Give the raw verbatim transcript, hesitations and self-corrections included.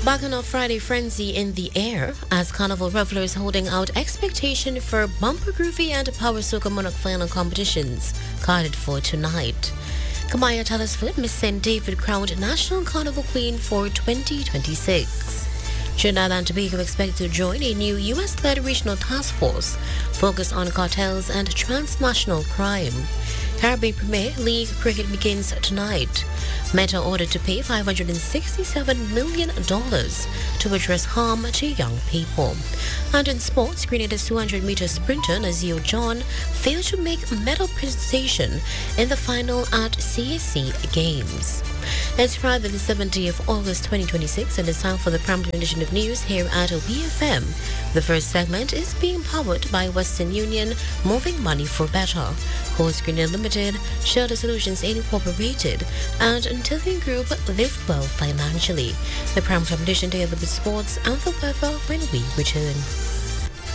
Bacchanal Friday frenzy in the air as Carnival revelers holding out expectation for bumper groovy and power soca monarch final competitions carded for tonight. Kamaya Telesford, Miss Saint David crowned National Carnival Queen for twenty twenty-six. Trinidad and Tobago expect to join a new U S-led regional task force focused on cartels and transnational crime. Caribbean Premier League cricket begins tonight. Meta ordered to pay five hundred sixty-seven million dollars to address harm to young people. And in sports, Grenada's two hundred meter sprinter Nazio John failed to make medal presentation in the final at C S C Games. It's Friday the seventeenth of August twenty twenty-six and it's time for the prime edition of news here at B F M. The first segment is being powered by Western Union, moving money for better. Coast Grenada Limited, Shelter Solutions Incorporated, and Antillian Group live well financially. The prime competition day of the sports and the weather when we return.